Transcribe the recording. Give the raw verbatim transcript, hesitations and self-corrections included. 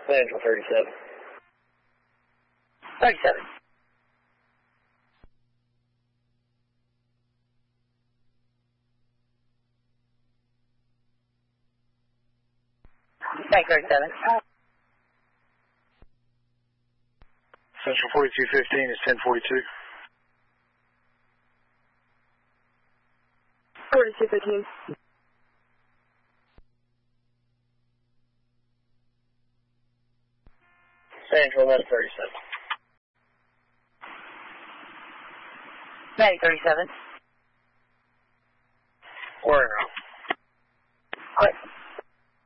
Central thirty-seven. thirty-seven. Bank thirty-seven. Central forty-two fifteen is ten forty-two. forty-two fifteen. Central Med thirty-seven. Medic thirty-seven. Where now? Alright.